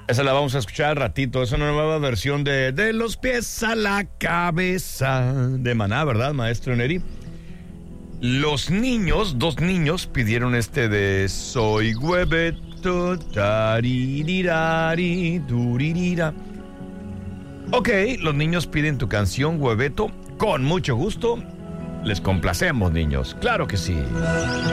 Esa la vamos a escuchar al ratito. Es una nueva versión de los pies a la cabeza de Maná, ¿verdad, maestro Neri? Los niños, dos niños, pidieron de Soy hueveto, taririrari, duririra. Ok, los niños piden tu canción, Hueveto. Con mucho gusto. Les complacemos, niños. Claro que sí.